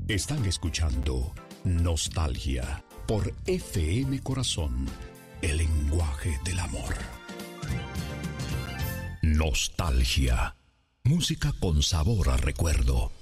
Están escuchando Nostalgia por FM Corazón, el lenguaje del amor. Nostalgia, música con sabor a recuerdo.